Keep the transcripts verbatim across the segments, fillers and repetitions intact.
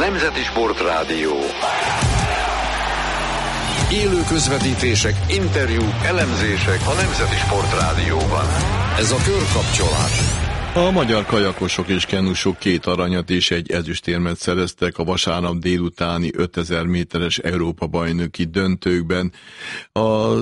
Nemzeti Sportrádió. Élő közvetítések, interjúk, elemzések a Nemzeti Sportrádióban. Ez a Körkapcsolás. A magyar kajakosok és kenusok két aranyat és egy ezüstérmet szereztek a vasárnap délutáni ötezer méteres Európa-bajnoki döntőkben. A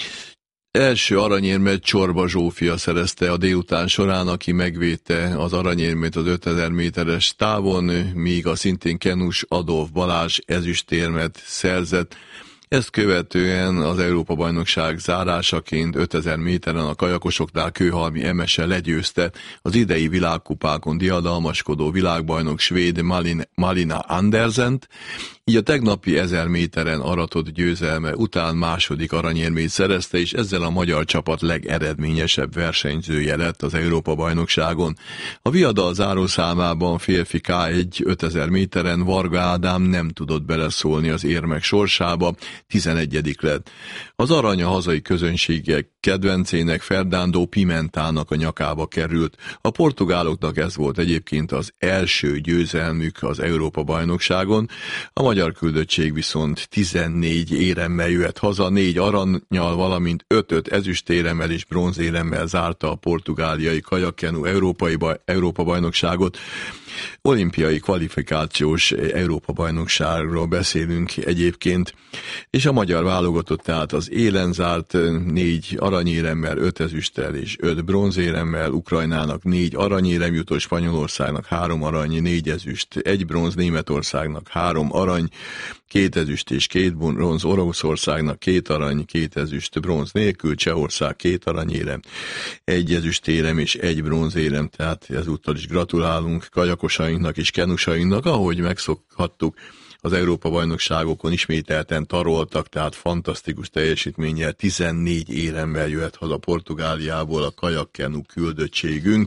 első aranyérmet Csorba Zsófia szerezte a délután során, aki megvédte az aranyérmet az ötezer méteres távon, míg a szintén kenus Adolf Balázs ezüstérmet szerzett. Ezt követően az Európa-bajnokság zárásaként ötezer méteren a kajakosoknál Kőhalmi Emese legyőzte az idei világkupákon diadalmaskodó világbajnok svéd Malin, Malina Andersent, így a tegnapi ezer méteren aratott győzelme után második aranyérmét szerezte, és ezzel a magyar csapat legeredményesebb versenyzője lett az Európa-bajnokságon. A viadal zárószámában férfi ká egy ötezer méteren Varga Ádám nem tudott beleszólni az érmek sorsába, tizenegyedik lett. Az arany a hazai közönségek kedvencének, Fernando Pimentának a nyakába került. A portugáloknak ez volt egyébként az első győzelmük az Európa-bajnokságon, a magyar küldöttség viszont tizennégy éremmel jöhet haza, négy arannyal, valamint öt-öt ezüstéremmel és bronzéremmel zárta a portugáliai kajakkenu európai baj, Európa-bajnokságot. Olimpiai kvalifikációs Európa-bajnokságról beszélünk egyébként, és a magyar válogatott tehát az élen zárt, négy aranyéremmel, öt ezüsttel és öt bronzéremmel, Ukrajnának négy aranyérem jutott, Spanyolországnak három arany, négy ezüst, egy bronz, Németországnak három arany, két ezüst és két bronz, Oroszországnak két arany, két ezüst bronz nélkül, Csehország két aranyérem, egy ezüstérem és egy bronzérem, tehát ezúttal is gratulálunk kajakosainknak és kenusainknak, ahogy megszokhattuk. Az Európa-bajnokságokon ismételten taroltak, tehát fantasztikus teljesítménnyel, tizennégy éremmel jöhet haza Portugáliából a kajakkenu küldöttségünk.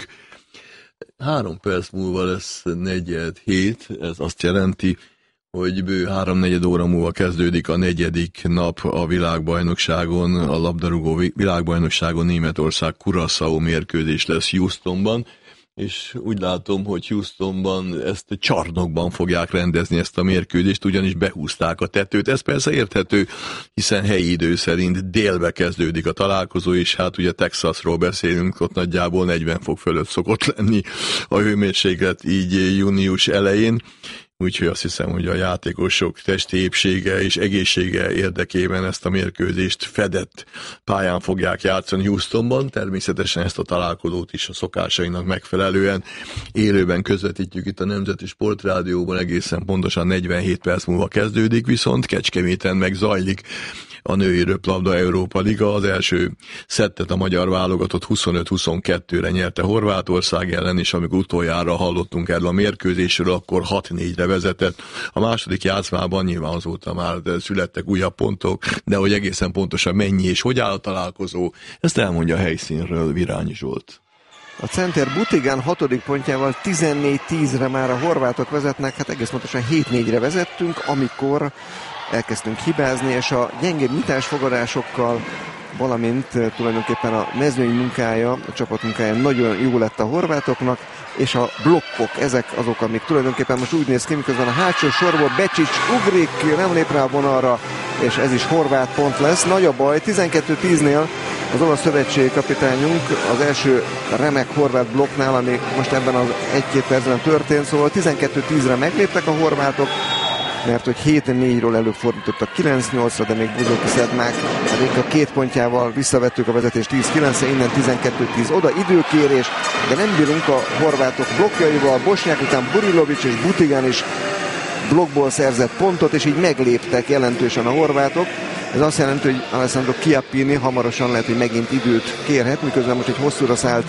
Három perc múlva lesz negyed hét, ez azt jelenti, hogy bő háromnegyed óra múlva kezdődik a negyedik nap a világbajnokságon, a labdarúgó világbajnokságon. Németország Curaçao mérkőzés lesz Houstonban, és úgy látom, hogy Houstonban ezt csarnokban fogják rendezni ezt a mérkőzést, ugyanis behúzták a tetőt. Ez persze érthető, hiszen helyi idő szerint délbe kezdődik a találkozó, és hát ugye Texasról beszélünk, ott nagyjából negyven fok fölött szokott lenni a hőmérséklet így június elején. Úgyhogy azt hiszem, hogy a játékosok testi épsége és egészsége érdekében ezt a mérkőzést fedett pályán fogják játszani Houstonban. Természetesen ezt a találkozót is a szokásainak megfelelően élőben közvetítjük itt a Nemzeti Sportrádióban, egészen pontosan negyvenhét perc múlva kezdődik, viszont Kecskeméten meg zajlik a női röplabda Európa Liga. Az első szettet a magyar válogatott huszonöt huszonkettőre nyerte Horvátország ellen, és amikor utoljára hallottunk erről a mérkőzésről, akkor hat négyre vezetett. A második játszmában nyilván azóta már születtek újabb pontok, de hogy egészen pontosan mennyi és hogy áll a találkozó, ezt elmondja a helyszínről Virányi Zsolt. A center Butigán hatodik pontjával tizennégy tízre már a horvátok vezetnek, hát egész pontosan hét négyre vezettünk, amikor elkezdtünk hibázni, és a gyengébb nyitásfogadásokkal, valamint tulajdonképpen a mezőny munkája, a csapat munkája nagyon jó lett a horvátoknak, és a blokkok, ezek azok, amik tulajdonképpen most úgy néz ki, miközben a hátsó sorból Becsics ugrik, nem lép rá a vonalra, és ez is horvát pont lesz. Nagy a baj, tizenkettő tíznél az olasz szövetségi kapitányunk az első remek horvát blokknál, ami most ebben az egy-két percben történt, szóval tizenkettő tízre megléptek a horvátok, mert hogy hét négyről előfordítottak kilenc nyolcra, de még Buzoki Szedmák a két pontjával visszavettük a vezetést tíz kilencre, innen tizenkettő tíz oda időkérés, de nem bírunk a horvátok blokkjaival. Bosnyák után Burilovics és Butigán is blokkból szerzett pontot, és így megléptek jelentősen a horvátok. Ez azt jelenti, hogy Alessandro Chiappini hamarosan lehet, hogy megint időt kérhet, miközben most egy hosszúra szállt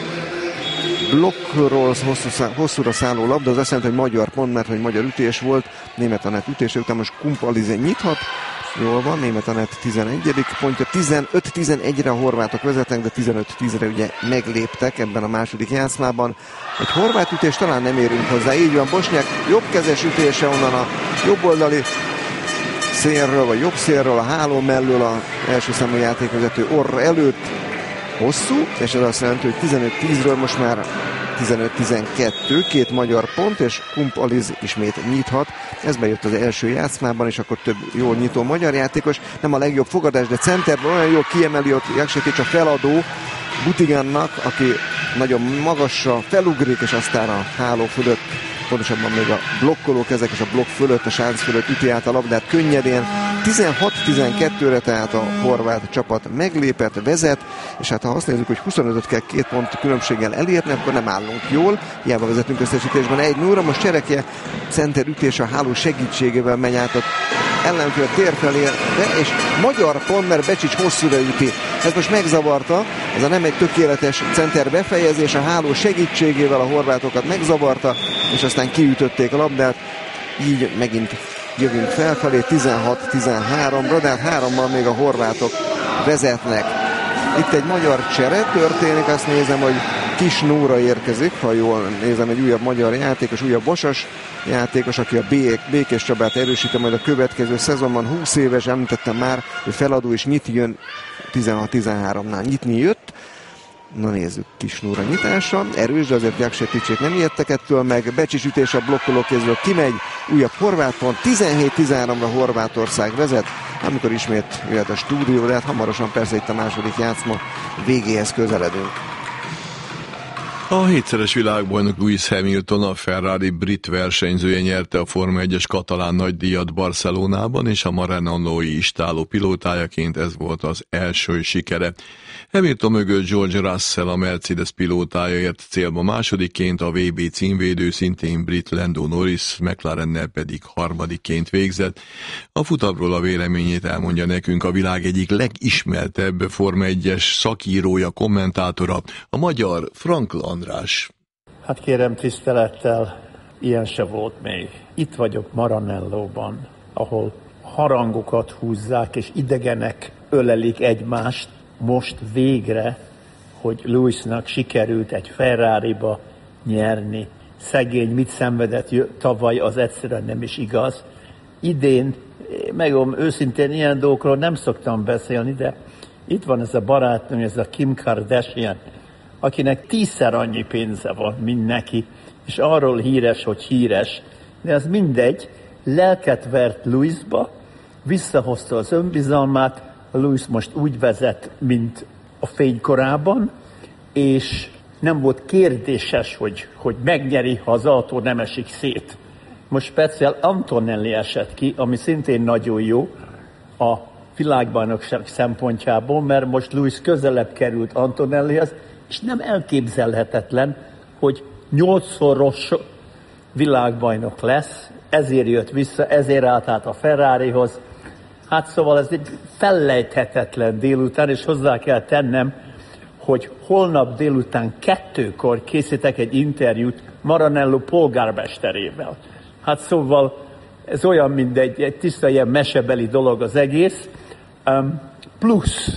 blokkról hosszú szá- hosszúra szálló labda, az azt jelenti, hogy magyar pont, mert hogy magyar ütés volt, Németh Anett ütése után most Kumpalize nyithat. Jól van, Németh Anett tizenegyedik pontja, tizenöt tizenegyre a horvátok vezetnek, de tizenöt tízre ugye megléptek ebben a második játszmában. Egy horvát ütés talán nem érünk hozzá, így van, Bosnyák jobbkezes ütése onnan a jobboldali szélről, vagy jobb szélről, a háló mellől a első számú játékvezető orr előtt, hosszú, és ez azt jelenti, hogy tizenöt tízről most már tizenöt tizenkettő, két magyar pont, és Kump Aliz ismét nyithat. Ez bejött az első játszmában, és akkor több jól nyitó magyar játékos. Nem a legjobb fogadás, de centerben olyan jól kiemeli ott Jaksetics a feladó Butigánnak, aki nagyon magasra felugrik, és aztán a háló fölött, pontosabban még a blokkoló kezek és a blokk fölött, a sánc fölött üti át a labdát könnyedén. tizenhat tizenkettőre tehát a horvát csapat meglépett, vezet, és hát ha azt nézzük, hogy huszonötöt kell két pont különbséggel elérni, akkor nem állunk jól. Hiába vezetünk összesítésben egy nulla. Most Cserekje center ütés a háló segítségével megy át a ellenfél tér felé, és magyar pont, mert Becsics hosszúra üti. Ez most megzavarta, ez a nem egy tökéletes center befejezés, a háló segítségével a horvátokat megzavarta, és aztán kiütötték a labdát, így megint jövünk felfelé, tizenhat tizenháromra, de hát hárommal még a horvátok vezetnek. Itt egy magyar csere történik, azt nézem, hogy Kis Nóra érkezik, ha jól nézem, egy újabb magyar játékos, újabb vasas játékos, aki a Békés Csabát erősíti majd a következő szezonban, húsz éves, említettem már, hogy feladó és nyitni jön, tizenhat tizenháromnál nyitni jött. Na nézzük, Kis Nóra nyitása, erős, de azért Jakseticsek nem ijedtek ettől meg, Becsics ütés a blokkoló kézből kimegy, újabb horvát pont, tizenhét tizenháromra Horvátország vezet, amikor ismét jöhet a stúdió, de hát hamarosan persze itt a második játszma végéhez közeledünk. A hétszeres világbajnok Lewis Hamilton, a Ferrari brit versenyzője nyerte a Forma egyes katalán nagydíjat Barcelonában, és a Maranellói istáló pilótájaként ez volt az első sikere. Hamilton mögött George Russell, a Mercedes pilótája ért célba másodikként, a vé bé címvédő szintén brit Lando Norris, McLarennel pedig harmadikként végzett. A futamról a véleményét elmondja nekünk a világ egyik legismertebb Forma egyes szakírója, kommentátora, a magyar Frankl András. Hát kérem tisztelettel, ilyen se volt még. Itt vagyok Maranellóban, ahol harangokat húzzák, és idegenek ölelik egymást. Most végre, hogy Lewisnak sikerült egy Ferrariba nyerni. Szegény mit szenvedett tavaly, az egyszerűen nem is igaz. Idén, megmondom őszintén, ilyen dolgokról nem szoktam beszélni, de itt van ez a barátnő, ez a Kim Kardashian, akinek tízszer annyi pénze van, mint neki, és arról híres, hogy híres, de az mindegy, lelket vert Lewisba, visszahozta az önbizalmát, Lewis most úgy vezet, mint a fénykorában, és nem volt kérdéses, hogy, hogy megnyeri, ha az autó nem esik szét. Most speciál Antonelli esett ki, ami szintén nagyon jó a világbajnokság szempontjából, mert most Lewis közelebb került Antonellihez, és nem elképzelhetetlen, hogy nyolcszoros világbajnok lesz, ezért jött vissza, ezért állt át a Ferrarihoz. Hát szóval ez egy fellejthetetlen délután, és hozzá kell tennem, hogy holnap délután kettőkor készítek egy interjút Maranello polgármesterével. Hát szóval ez olyan, mint egy, egy tiszta ilyen mesebeli dolog az egész. Um, plusz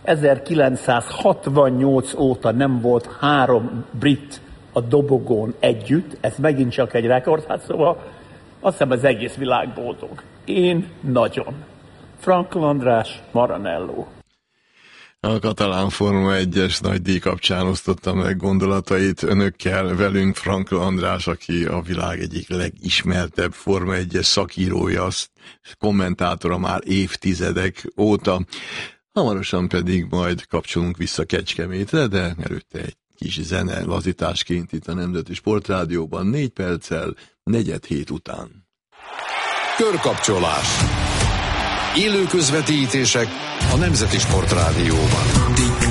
ezerkilencszázhatvannyolc óta nem volt három brit a dobogón együtt, ez megint csak egy rekord, hát szóval azt hiszem az egész világ boldog. Én nagyon. Frankl András, Maranelló. A katalán Forma egyes nagydíj kapcsán osztotta meg gondolatait önökkel, velünk Frankl András, aki a világ egyik legismertebb Forma egyes szakírója, kommentátora már évtizedek óta. Hamarosan pedig majd kapcsolunk vissza Kecskemétre, de előtte egy kis zene lazításként itt a Nemzeti Sportrádióban négy perccel negyed hét után. Körkapcsolás. Élő közvetítések a Nemzeti Sportrádióban.